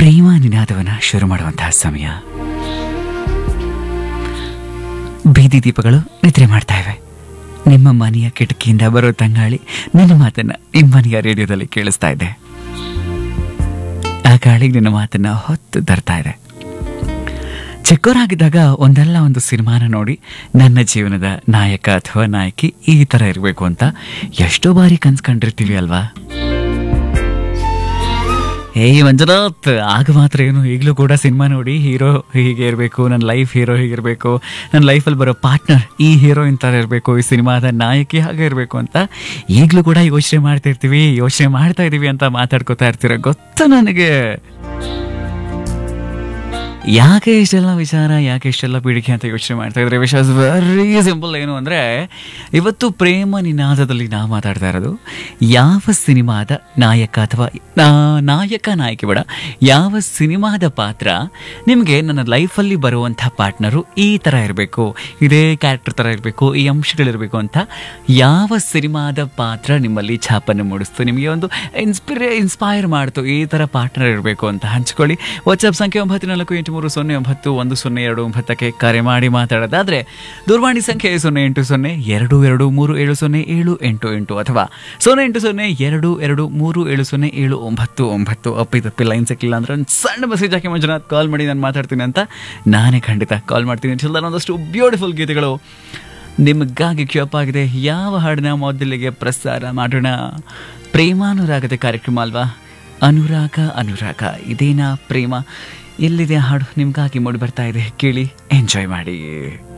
ಪ್ರೇಮ ನಿನಾದವನ್ನು ಶುರು ಮಾಡುವಂತಹ ಸಮಯ. ಬೀದಿ ದೀಪಗಳು ನಿದ್ರೆ ಮಾಡ್ತಾ ಇವೆ. ನಿಮ್ಮ ಮನೆಯ ಕಿಟಕಿಯಿಂದ ಬರೋ ತಂಗಾಳಿ ನಿನ್ನ ಮಾತನ್ನ ನಿಮ್ಮ ಮನೆಯ ರೇಡಿಯೋದಲ್ಲಿ ಕೇಳಿಸ್ತಾ ಇದೆ. ಆ ಗಾಳಿಗೆ ನಿನ್ನ ಮಾತನ್ನ ಹೊತ್ತು ತರ್ತಾ ಇದೆ. ಚಿಕ್ಕವರಾಗಿದ್ದಾಗ ಒಂದಲ್ಲ ಒಂದು ಸಿನಿಮಾನ ನೋಡಿ ನನ್ನ ಜೀವನದ ನಾಯಕ ಅಥವಾ ನಾಯಕಿ ಈ ಥರ ಇರಬೇಕು ಅಂತ ಎಷ್ಟೋ ಬಾರಿ ಕನ್ಸ್ಕೊಂಡಿರ್ತೀವಿ ಅಲ್ವಾ? ಮಂಜುನಾಥ್, ಆಗ ಮಾತ್ರ ಏನು, ಈಗಲೂ ಕೂಡ ಸಿನಿಮಾ ನೋಡಿ ಹೀರೋ ಹೀಗೆ ಇರಬೇಕು, ನನ್ನ ಲೈಫ್ ಹೀರೋ ಹೀಗಿರಬೇಕು, ನನ್ನ ಲೈಫಲ್ಲಿ ಬರೋ ಪಾರ್ಟ್ನರ್ ಈ ಹೀರೋಯಿನ್ ಥರ ಇರಬೇಕು, ಈ ಸಿನಿಮಾದ ನಾಯಕಿ ಹಾಗೆ ಇರಬೇಕು ಅಂತ ಈಗಲೂ ಕೂಡ ಯೋಚನೆ ಮಾಡ್ತಾ ಇದ್ದೀವಿ ಅಂತ ಮಾತಾಡ್ಕೋತಾ ಇರ್ತೀರ. ಗೊತ್ತು ನನಗೆ. ಯಾಕೆ ಇಷ್ಟೆಲ್ಲ ವಿಚಾರ, ಯಾಕೆ ಇಷ್ಟೆಲ್ಲ ಪೀಡಿಕೆ ಅಂತ ಯೋಚನೆ ಮಾಡ್ತಾ ಇದ್ರೆ ವಿಷಯ ವೆರಿ ಸಿಂಪಲ್. ಏನು ಅಂದರೆ, ಇವತ್ತು ಪ್ರೇಮ ನಿನಾದದಲ್ಲಿ ನಾವು ಮಾತಾಡ್ತಾ ಇರೋದು ಯಾವ ಸಿನಿಮಾದ ನಾಯಕ ಅಥವಾ ನಾಯಕಿ ಬೇಡ, ಯಾವ ಸಿನಿಮಾದ ಪಾತ್ರ ನಿಮಗೆ ನನ್ನ ಲೈಫಲ್ಲಿ ಬರುವಂಥ ಪಾರ್ಟ್ನರು ಈ ಥರ ಇರಬೇಕು, ಇದೇ ಕ್ಯಾರೆಕ್ಟರ್ ಥರ ಇರಬೇಕು, ಈ ಅಂಶಗಳಿರಬೇಕು ಅಂತ ಯಾವ ಸಿನಿಮಾದ ಪಾತ್ರ ನಿಮ್ಮಲ್ಲಿ ಛಾಪನ್ನು ಮೂಡಿಸ್ತು, ನಿಮಗೆ ಒಂದು ಇನ್ಸ್ಪೈರ್ ಮಾಡ್ತು, ಈ ಥರ ಪಾರ್ಟ್ನರ್ ಇರಬೇಕು ಅಂತ ಹಂಚ್ಕೊಳ್ಳಿ. ವಾಟ್ಸ್ಆಪ್ ಸಂಖ್ಯೆ 9483020929 ಕರೆ ಮಾಡಿ ಮಾತಾಡೋದಾದರೆ ದೂರವಾಣಿ ಸಂಖ್ಯೆ 08022370788 ಅಥವಾ 08022370799. ಅಪ್ಪಿತಪ್ಪಿ ಲೈನ್ ಸಿಕ್ಕಿಲ್ಲ ಅಂದ್ರೆ ಒಂದು ಸಣ್ಣ ಮೆಸೇಜ್ ಹಾಕಿ ಮಂಜುನಾಥ್ ಕಾಲ್ ಮಾಡಿ ನಾನು ಮಾತಾಡ್ತೀನಿ ಅಂತ. ನಾನೇ ಖಂಡಿತ ಕಾಲ್ ಮಾಡ್ತೀನಿ. ಚಿಲ್ಲದ ಒಂದಷ್ಟು ಬ್ಯೂಟಿಫುಲ್ ಗೀತೆಗಳು ನಿಮಗಾಗಿ ಕ್ಯೂಪ್ ಆಗಿದೆ. ಯಾವ ಹಾಡಿನ ಮೊದಲಿಗೆ ಪ್ರಸಾರ ಮಾಡೋಣ? ಪ್ರೇಮಾನುರಾಗದ ಕಾರ್ಯಕ್ರಮ ಅಲ್ವಾ? ಅನುರಾಗ ಇದೇನಾ ಪ್ರೇಮ? ಎಲ್ಲಿದೆ ಹಾಡು ನಿಮ್ಗಾಗಿ ಮೂಡಿ ಬರ್ತಾ ಇದೆ, ಕೇಳಿ ಎಂಜಾಯ್ ಮಾಡಿ.